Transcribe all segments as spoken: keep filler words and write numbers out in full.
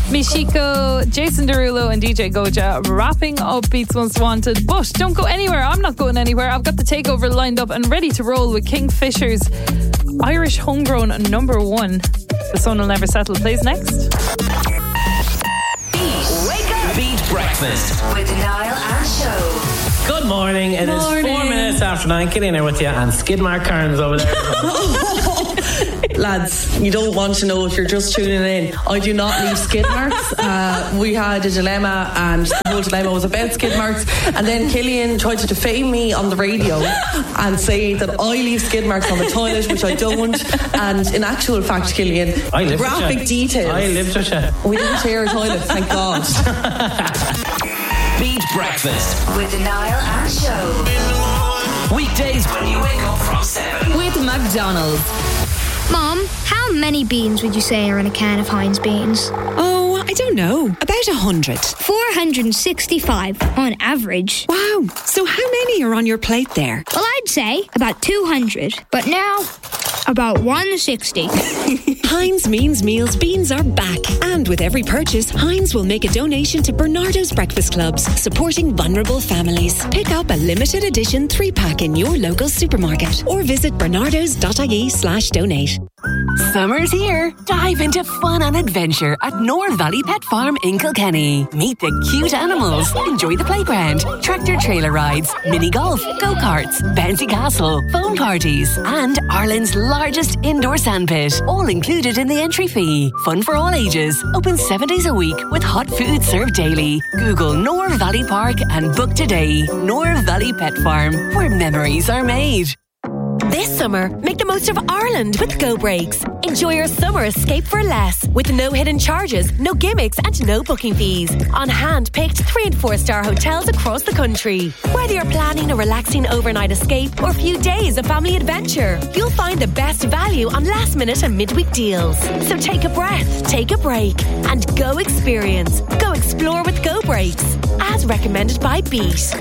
Michiko, Jason Derulo and D J Goja wrapping up Beats Most Wanted. But don't go anywhere. I'm not going anywhere. I've got the takeover lined up and ready to roll with Kingfisher's Irish homegrown number one. The Sun Will Never Settle plays next. Beat Wake Up Beat Breakfast with Niall and Show. Good morning. It morning. is four minutes after nine. Killian here with you, and Skidmark Carnes over there. Lads, you don't want to know if you're just tuning in. I do not leave skid marks. Uh, we had a dilemma, and the whole dilemma was about skid marks. And then Killian tried to defame me on the radio and say that I leave skid marks on the toilet, which I don't. And in actual fact, Killian, I lived graphic with you. details. I lived with you. We didn't share a toilet, thank God. Beat Breakfast with Niall and Show. Weekdays when you wake up from seven With McDonald's. Mom, how many beans would you say are in a can of Heinz beans? Oh, I don't know. About a hundred. four hundred sixty-five on average. Wow. So how many are on your plate there? Well, I'd say about two hundred, but now about one hundred sixty. Heinz Means Meals beans are back. And with every purchase, Heinz will make a donation to Bernardo's Breakfast Clubs, supporting vulnerable families. Pick up a limited edition three-pack in your local supermarket or visit bernardos.ie slash donate. Summer's here. Dive into fun and adventure at North Valley Pet Farm in Kilkenny. Meet the cute animals, enjoy the playground, tractor trailer rides, mini golf, go-karts, bouncy castle, foam parties, and Ireland's largest indoor sandpit, all included in the entry fee. Fun for all ages, open seven days a week with hot food served daily. Google North Valley Park and book today. North Valley Pet Farm, where memories are made. This summer, make the most of Ireland with Go Breaks. Enjoy your summer escape for less, with no hidden charges, no gimmicks and no booking fees. On hand-picked three and four star hotels across the country. Whether you're planning a relaxing overnight escape or a few days of family adventure, you'll find the best value on last minute and midweek deals. So take a breath, take a break and go experience. Go explore with Go Breaks. As recommended by Beat.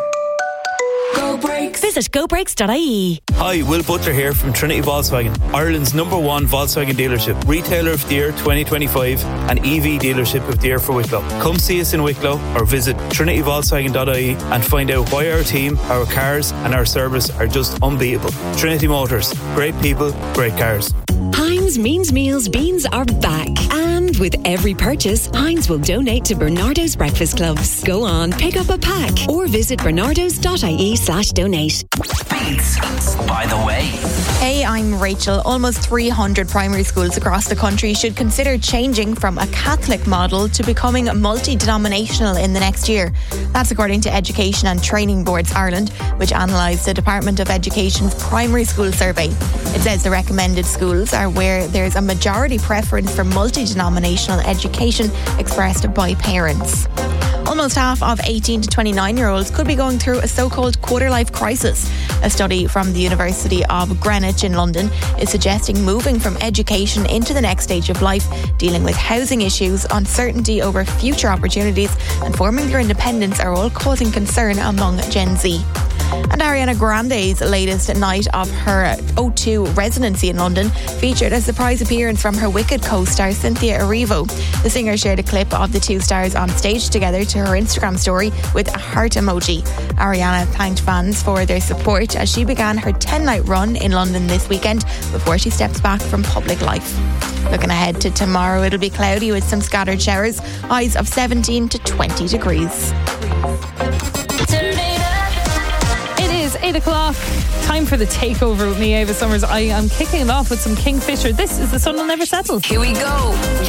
Go Breaks. Visit go breaks dot I E. Hi, Will Butler here from Trinity Volkswagen, Ireland's number one Volkswagen dealership, retailer of the year twenty twenty-five and E V dealership of the year for Wicklow. Come see us in Wicklow or visit trinity volkswagen dot I E and find out why our team, our cars and our service are just unbeatable. Trinity Motors, great people, great cars. Heinz Means Meals beans are back. And with every purchase, Heinz will donate to Bernardo's Breakfast Clubs. Go on, pick up a pack or visit bernardos.ie slash donate. Beats by the way. Hey, I'm Rachel. Almost three hundred primary schools across the country should consider changing from a Catholic model to becoming multi-denominational in the next year. That's according to Education and Training Boards Ireland, which analysed the Department of Education's primary school survey. It says the recommended schools are where there's a majority preference for multi-denominational education expressed by parents. Almost half of eighteen to twenty-nine year olds could be going through a so-called quarter-life crisis. A study from the University of Greenwich in London is suggesting moving from education into the next stage of life, dealing with housing issues, uncertainty over future opportunities and forming their independence are all causing concern among Gen Z. And Ariana Grande's latest night of her O two residency in London featured a surprise appearance from her Wicked co-star Cynthia Erivo. The singer shared a clip of the two stars on stage together to her Instagram story with a heart emoji. Ariana thanked fans for their support as she began her ten-night run in London this weekend before she steps back from public life. Looking ahead to tomorrow, it'll be cloudy with some scattered showers, highs of seventeen to twenty degrees. eight o'clock. Time for the takeover with me, Ava Summers. I am kicking it off with some Kingfisher. This is The Sun Will Never Settle. Here we go.